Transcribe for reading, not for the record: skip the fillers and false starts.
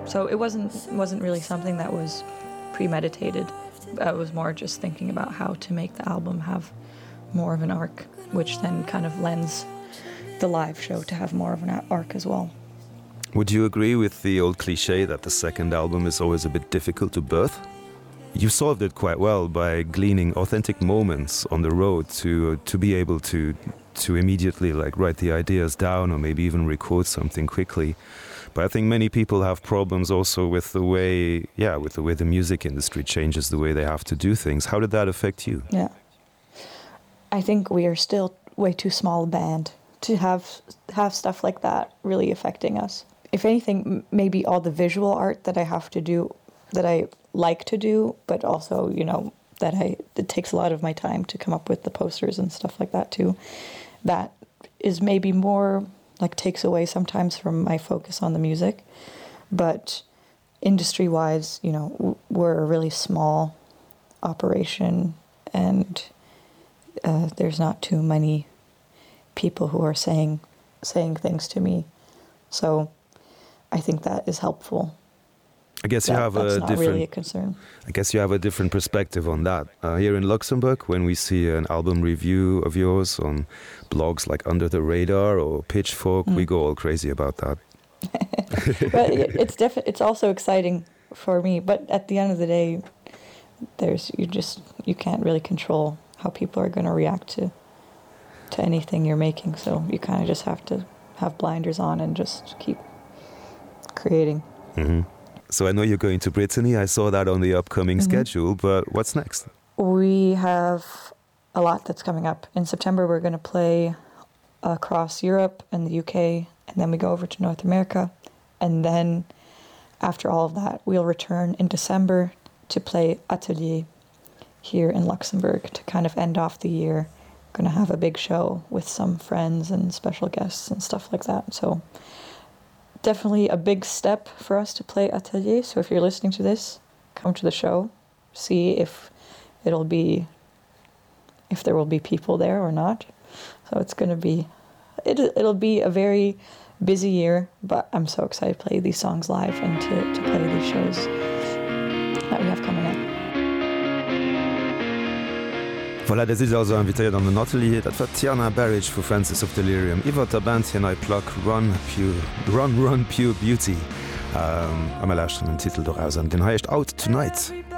So it wasn't really something that was premeditated. It was more just thinking about how to make the album have more of an arc, which then kind of lends the live show to have more of an arc as well. Would you agree with the old cliché that the second album is always a bit difficult to birth? You solved it quite well by gleaning authentic moments on the road to be able to immediately like write the ideas down or maybe even record something quickly. But I think many people have problems also with the way the music industry changes the way they have to do things. How did that affect you? Yeah. I think we are still way too small a band to have stuff like that really affecting us. If anything, maybe all the visual art that I have to do, that I like to do, but also, it takes a lot of my time to come up with the posters and stuff like that too. That is maybe more like takes away sometimes from my focus on the music. But industry-wise, we're a really small operation, and there's not too many people who are saying things to me. So I think that is helpful. I guess that's not really a concern. I guess you have a different perspective on that. Here in Luxembourg, when we see an album review of yours on blogs like Under the Radar or Pitchfork, we go all crazy about that. But it's also exciting for me. But at the end of the day, you can't really control how people are going to react to anything you're making. So you kind of just have to have blinders on and just keep creating. Mm-hmm. So I know you're going to Brittany. I saw that on the upcoming schedule, but what's next? We have a lot that's coming up. In September, we're going to play across Europe and the UK, and then we go over to North America. And then after all of that, we'll return in December to play Atelier here in Luxembourg to kind of end off the year. We're going to have a big show with some friends and special guests and stuff like that. So definitely a big step for us to play Atelier. So if you're listening to this, come to the show, see if there will be people there or not. So it's going to be, it'll be a very busy year, but I'm so excited to play these songs live and to play these shows that we have coming up. Voilà, das ist also invitéiert an den Atelier, dat war Tiana Barrage vu Francis of Delirium, iwwer der Band hi nei Plack Run Pure Beauty. Am erlächten den Titel doaus an den heißt Out Tonight.